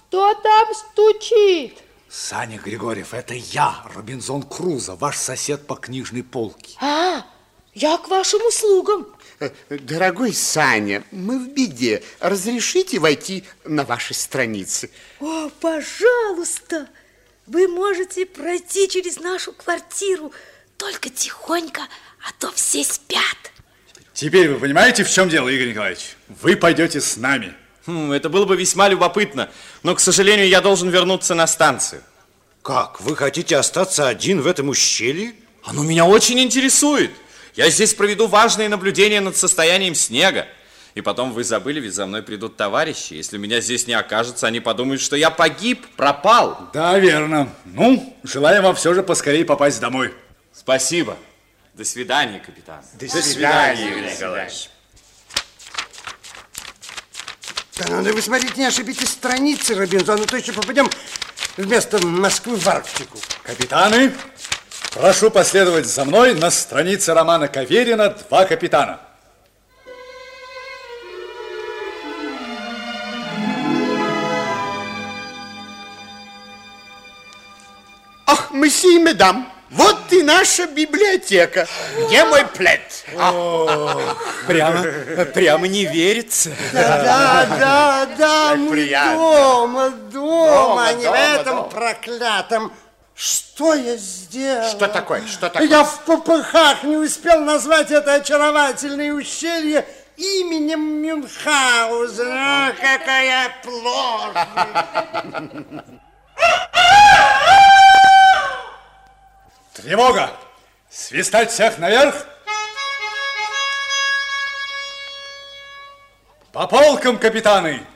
Кто там стучит? Саня Григорьев, это я, Робинзон Крузо, ваш сосед по книжной полке. Я к вашим услугам. Дорогой Саня, мы в беде. Разрешите войти на ваши страницы? О, пожалуйста. Вы можете пройти через нашу квартиру. Только тихонько, а то все спят. Теперь вы понимаете, в чем дело, Игорь Николаевич? Вы пойдете с нами. Это было бы весьма любопытно, но, к сожалению, я должен вернуться на станцию. Как? Вы хотите остаться один в этом ущелье? Оно меня очень интересует. Я здесь проведу важные наблюдения над состоянием снега. И потом вы забыли, ведь за мной придут товарищи. Если меня здесь не окажется, они подумают, что я погиб, пропал. Да, верно. Ну, желаем вам все же поскорее попасть домой. Спасибо. До свидания, капитан. До свидания, Игорь Николаевич. Да надо вы смотрите, не ошибитесь страницы, Робинзон, а то еще попадем вместо Москвы в Арктику. Капитаны, прошу последовать за мной на странице романа Каверина «Два капитана». Ах, месье и медам, вот и наша библиотека. Где мой плед? Прямо не верится. Да, мы приятно. дома, не в дома, этом дома. проклятом. Что я сделал? Что такое? Что такое? Я в попыхах не успел назвать это очаровательное ущелье именем Мюнхгаузена. Какая плохо! Тревога! Свистать всех наверх! По полкам, капитаны!